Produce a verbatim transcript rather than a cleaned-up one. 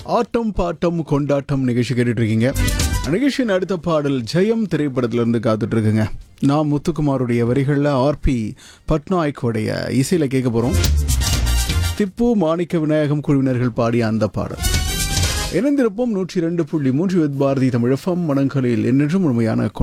ஆட்டம் bottom கொண்டாட்டம் நிகழ்ச்சி கேட்டுட்டு இருக்கீங்க. நிகழ்ச்சியின் அடுத்த பாடல் ஜெயம் திரைப்படத்திலிருந்து காத்துட்டு இருக்குங்க. நான் முத்துக்குமாருடைய வரிகளில் ஆர்பி பட்நாயக்கோடைய இசையில் கேட்க போகிறோம். திப்பு மாணிக்க விநாயகம் குழுவினர்கள் பாடிய அந்த பாடல். இணைந்திருப்போம் நூற்றி இரண்டு புள்ளி மூன்று வித் பாரதி தமிழ் எஃப்எம் மனங்களில் என்றும் உண்மையான